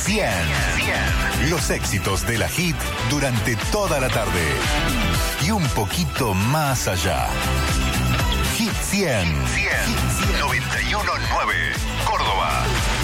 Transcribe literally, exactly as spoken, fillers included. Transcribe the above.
cien. Los éxitos de la hit durante toda la tarde. Y un poquito más allá. Hit cien. Hit cien. noventa y uno punto nueve. Córdoba.